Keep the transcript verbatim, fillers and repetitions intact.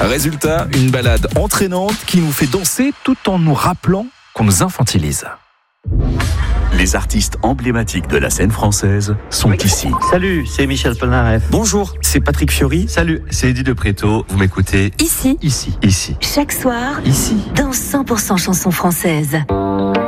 Résultat, une balade entraînante qui nous fait danser tout en nous rappelant qu'on nous infantilise. Les artistes emblématiques de la scène française sont ici. Salut, c'est Michel Polnareff. Bonjour, c'est Patrick Fiori. Salut, c'est Eddie de Préto. Vous m'écoutez Ici, ici, ici. chaque soir, Ici. dans cent pour cent chansons françaises.